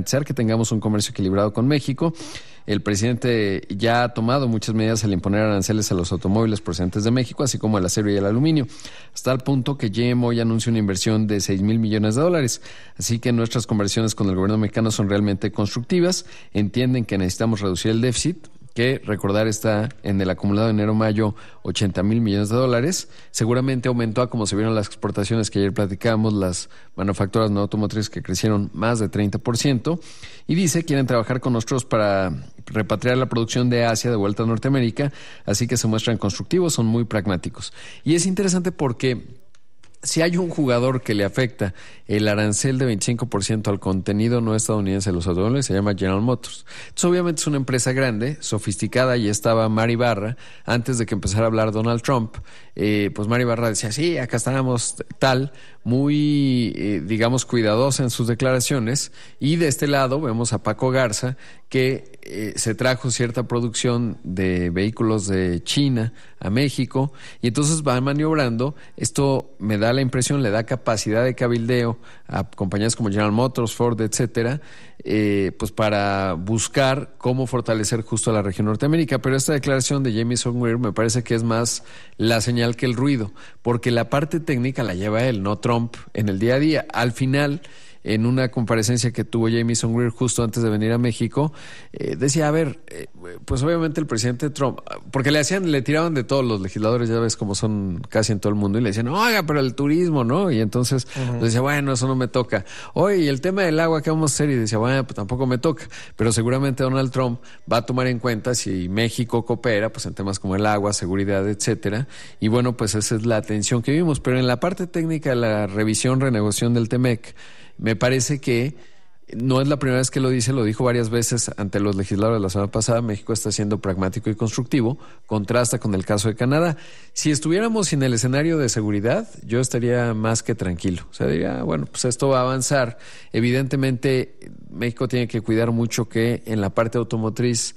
garantizar que tengamos un comercio equilibrado con México. El presidente ya ha tomado muchas medidas al imponer aranceles a los automóviles procedentes de México, así como al acero y el aluminio, hasta el punto que GM hoy anuncia una inversión de $6,000 millones. Así que nuestras conversaciones con el gobierno mexicano son realmente constructivas. Entienden que necesitamos reducir el déficit, que recordar está en el acumulado de enero-mayo $80,000 millones. Seguramente aumentó a como se vieron las exportaciones que ayer platicábamos, las manufacturas no automotrices que crecieron más de 30%, y dice quieren trabajar con nosotros para repatriar la producción de Asia de vuelta a Norteamérica, así que se muestran constructivos, son muy pragmáticos. Y es interesante porque si hay un jugador que le afecta el arancel de 25% al contenido no estadounidense de los automóviles, se llama General Motors. Entonces, obviamente es una empresa grande, sofisticada, y estaba Mari Barra, antes de que empezara a hablar Donald Trump, pues Mari Barra decía, sí, acá estábamos tal, muy, digamos, cuidadosa en sus declaraciones, y de este lado vemos a Paco Garza, que se trajo cierta producción de vehículos de China a México, y entonces van maniobrando. Esto me da la impresión, le da capacidad de cabildeo a compañías como General Motors, Ford, etcétera, pues para buscar cómo fortalecer justo a la región Norteamérica. Pero esta declaración de Jamieson Greer me parece que es más la señal que el ruido, porque la parte técnica la lleva él, no Trump, en el día a día. Al final, en una comparecencia que tuvo Jamieson Greer justo antes de venir a México, decía, a ver, pues obviamente el presidente Trump, porque le tiraban de todos los legisladores, ya ves cómo son casi en todo el mundo, y le decían, oiga, pero el turismo, ¿no? Y entonces decía, bueno, eso no me toca. Oye, y el tema del agua, ¿qué vamos a hacer? Y decía, bueno, pues tampoco me toca. Pero seguramente Donald Trump va a tomar en cuenta si México coopera, pues en temas como el agua, seguridad, etcétera. Y bueno, pues esa es la atención que vimos. Pero en la parte técnica, la revisión, renegociación del TEMEC, me parece que no es la primera vez que lo dice, lo dijo varias veces ante los legisladores la semana pasada. México está siendo pragmático y constructivo, contrasta con el caso de Canadá. Si estuviéramos en el escenario de seguridad, yo estaría más que tranquilo. O sea, diría, bueno, pues esto va a avanzar. Evidentemente, México tiene que cuidar mucho que en la parte automotriz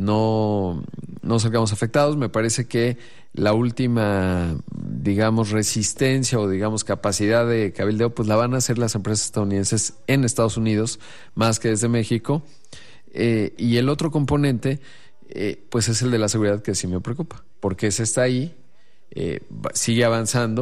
no salgamos afectados. Me parece que la última, digamos, resistencia o, digamos, capacidad de cabildeo, pues la van a hacer las empresas estadounidenses en Estados Unidos, más que desde México. Y el otro componente, pues es el de la seguridad, que sí me preocupa, porque se está ahí, sigue avanzando,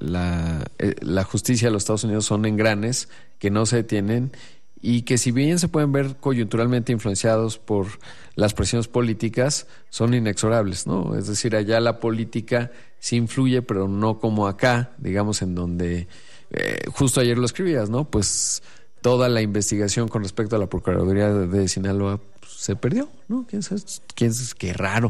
la justicia de los Estados Unidos son engranes que no se detienen, y que si bien se pueden ver coyunturalmente influenciados por las presiones políticas, son inexorables, ¿no? Es decir, allá la política sí influye, pero no como acá, digamos, en donde, justo ayer lo escribías, ¿no? Pues toda la investigación con respecto a la Procuraduría de Sinaloa se perdió, ¿no? ¿Quién sabe? Qué raro.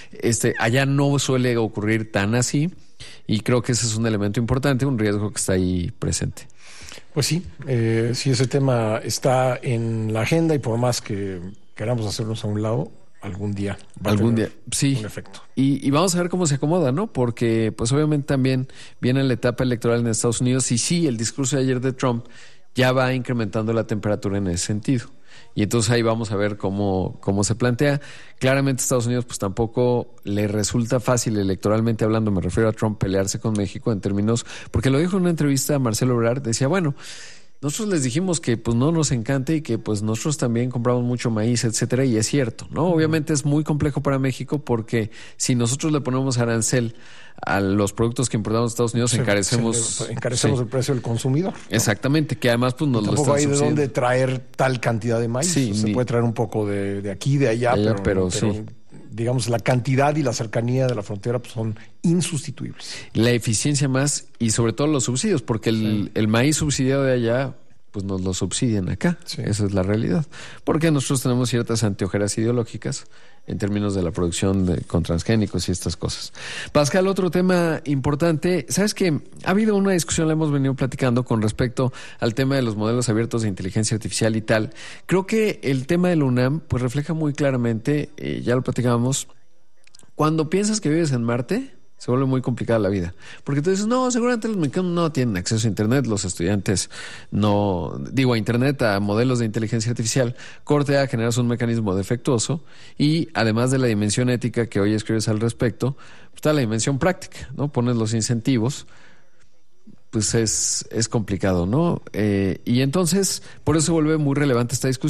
Allá no suele ocurrir tan así, y creo que ese es un elemento importante, un riesgo que está ahí presente. Pues sí, sí, ese tema está en la agenda, y por más que queramos hacernos a un lado, algún día va a tener sí, un efecto. Y vamos a ver cómo se acomoda, ¿no? Porque pues obviamente también viene la etapa electoral en Estados Unidos, y sí, el discurso de ayer de Trump ya va incrementando la temperatura en ese sentido. Y entonces ahí vamos a ver cómo se plantea. Claramente Estados Unidos pues tampoco le resulta fácil electoralmente hablando, me refiero a Trump, pelearse con México en términos, porque lo dijo en una entrevista a Marcelo Ebrard, decía, bueno, nosotros les dijimos que pues no nos encanta y que pues nosotros también compramos mucho maíz, etcétera, y es cierto, ¿no? Obviamente es muy complejo para México, porque si nosotros le ponemos arancel a los productos que importamos de Estados Unidos, encarecemos el precio del consumidor, ¿no? Exactamente, que además pues nos lo están subsidiando. Tampoco hay de dónde traer tal cantidad de maíz. Sí, se puede traer un poco de aquí, de allá, pero sí, digamos, la cantidad y la cercanía de la frontera pues son insustituibles. La eficiencia más, y sobre todo los subsidios, porque el maíz subsidiado de allá pues nos lo subsidian acá. Sí. Esa es la realidad. Porque nosotros tenemos ciertas anteojeras ideológicas en términos de la producción con transgénicos y estas cosas. Pascal, otro tema importante. ¿Sabes qué? Ha habido una discusión, la hemos venido platicando con respecto al tema de los modelos abiertos de inteligencia artificial y tal. Creo que el tema del UNAM pues refleja muy claramente, ya lo platicábamos, cuando piensas que vives en Marte, se vuelve muy complicada la vida. Porque tú dices, no, seguramente los mexicanos no tienen acceso a Internet, los estudiantes a Internet, a modelos de inteligencia artificial. Corte A, generas un mecanismo defectuoso, y además de la dimensión ética que hoy escribes al respecto, está la dimensión práctica, ¿no? Pones los incentivos, pues es complicado, ¿no? Y entonces, por eso se vuelve muy relevante esta discusión.